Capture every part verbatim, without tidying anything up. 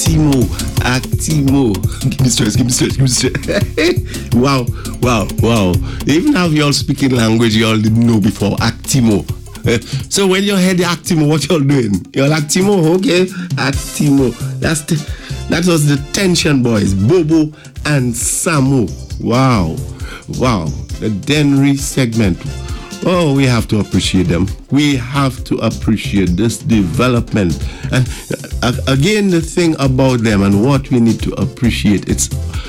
Actimo, Actimo. Give me stress, give me stress, give me stress. Wow, wow, wow. Even how you all speaking language you all didn't know before. Actimo. Uh, so when you hear the Actimo, what y'all doing? You're Actimo, okay? Actimo. That's the, that was the Tension Boys, Bobo and Samu. Wow, wow. The Denry segment. Oh, we have to appreciate them. We have to appreciate this development. And uh, again, the thing about them and what we need to appreciate, it's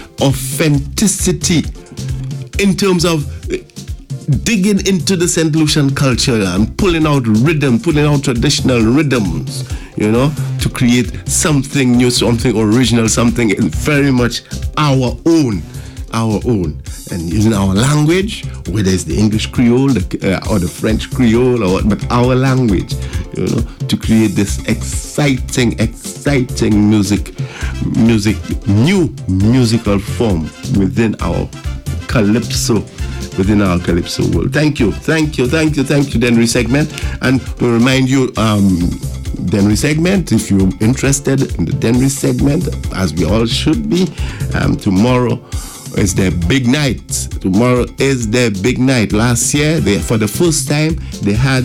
authenticity in terms of digging into the Saint Lucian culture and pulling out rhythm, pulling out traditional rhythms, you know, to create something new, something original, something very much our own. Our own, and using our language, whether it's the English Creole the, uh, or the French Creole, or what, but our language, you know, to create this exciting, exciting music, music, new musical form within our calypso, within our calypso world. Thank you, thank you, thank you, thank you, Denry segment, and to remind you, um, Denry segment, if you're interested in the Denry segment, as we all should be, um, tomorrow is their big night. Tomorrow is their big night. Last year, they, for the first time, they had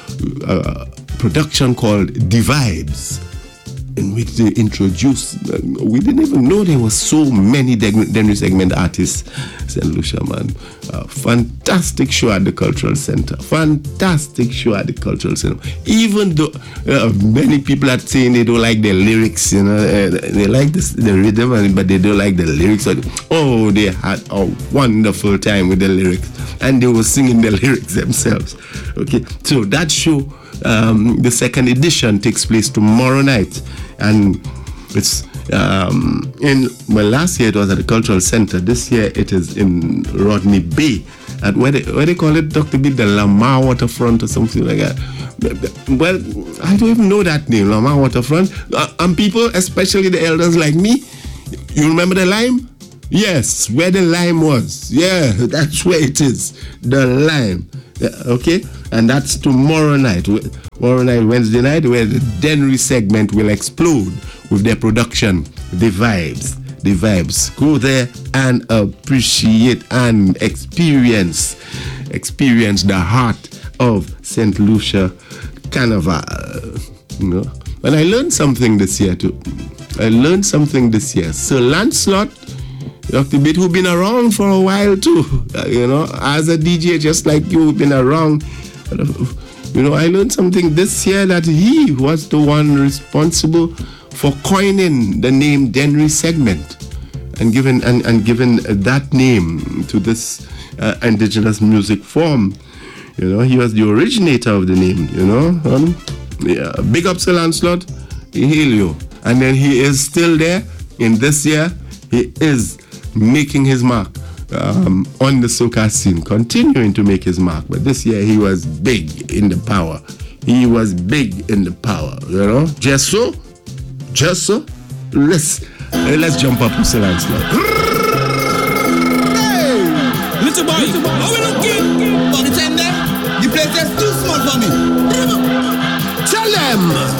a production called The Vibes, in which they introduced, uh, we didn't even know there were so many Denry segment artists. Saint Lucia, man. Uh, fantastic show at the Cultural Center. Fantastic show at the Cultural Center. Even though uh, many people are saying they don't like the lyrics, you know, uh, they like this, the rhythm, but they don't like the lyrics. Oh, they had a wonderful time with the lyrics, and they were singing the lyrics themselves. Okay, so that show, um, the second edition, takes place tomorrow night. And it's um, in, well, last year it was at the Cultural Center. This year it is in Rodney Bay. At where they, where they call it, Doctor B, the Lamar Waterfront or something like that. Well, I don't even know that name, Lamar Waterfront. Uh, and people, especially the elders like me, you remember the Lime? Yes, where the Lime was. Yeah, that's where it is. The Lime. Yeah, okay? And that's tomorrow night. Tomorrow night, Wednesday night, where the Denry segment will explode with their production, The Vibes. The Vibes. Go there and appreciate and experience, experience the heart of Saint Lucia Carnival. You know? And I learned something this year too. I learned something this year. Sir Lancelot, Doctor Bit, who've been around for a while too, you know, as a D J, just like you, been around. You know, I learned something this year that he was the one responsible for coining the name Denry segment and giving and, and giving that name to this uh, indigenous music form. You know, he was the originator of the name. You know, um, yeah, big up Sir Lancelot, he hail you. And then he is still there in this year. He is making his mark um, on the soca scene, continuing to make his mark. But this year he was big in the power. He was big in the power, you know. Just so, just so. Let's uh, let's jump up to Sir Lancelot. Hey, little boy, little boy, how we looking? For the time there, the place is too small for me. Tell them.